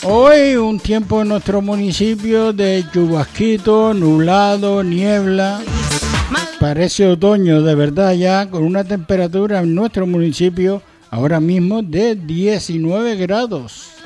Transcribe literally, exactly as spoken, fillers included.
Hoy un tiempo en nuestro municipio de chubasquito, nublado, niebla. Parece otoño de verdad ya, con una temperatura en nuestro municipio ahora mismo de diecinueve grados.